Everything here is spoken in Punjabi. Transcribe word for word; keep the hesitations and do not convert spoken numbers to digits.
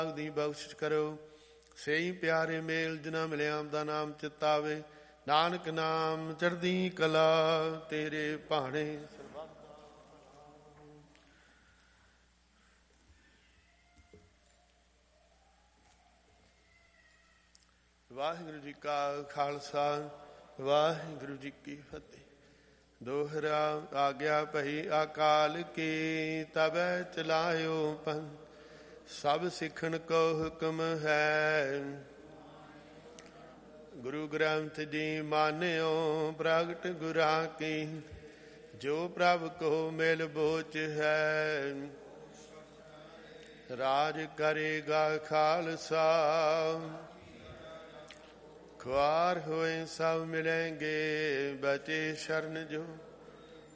ਦੀ ਬਖਸ਼ਿਸ਼ ਕਰੋ। ਸਹੀ ਪਿਆਰੇ ਮੇਲ ਜਿਨ੍ਹਾਂ ਮਿਲਿਆ ਦਾ ਨਾਮ ਚਿਤਾਵੇ। ਨਾਨਕ ਨਾਮ ਚੜ੍ਹਦੀ ਕਲਾ ਤੇਰੇ ਭਾਣੇ। ਵਾਹਿਗੁਰੂ ਜੀ ਕਾ ਖਾਲਸਾ ਵਾਹਿਗੁਰੂ ਜੀ ਕੀ ਫਤਿਹ। ਦੋਹਰਾ ਆਗਿਆ ਭਈ ਅਕਾਲ ਕੀ ਤਬੈ ਚਲਾਇਓ ਪੰਥ। ਸਭ ਸਿੱਖਣ ਕੋ ਹੁਕਮ ਹੈ। ਗੁਰੂ ਗ੍ਰੰਥ ਜੀ ਮਾਨਿਓ ਪ੍ਰਗਟ ਗੁਰਾਂ ਕੀ। ਜੋ ਪ੍ਰਭ ਕੋ ਮਿਲ ਬੋਚ ਹੈ। ਰਾਜ ਕਰੇਗਾ ਖਾਲਸਾ। ਖੁਆਰ ਹੋਏ ਸਭ ਮਿਲੇਂਗੇ ਬਚੇ ਸ਼ਰਨ ਜੋ।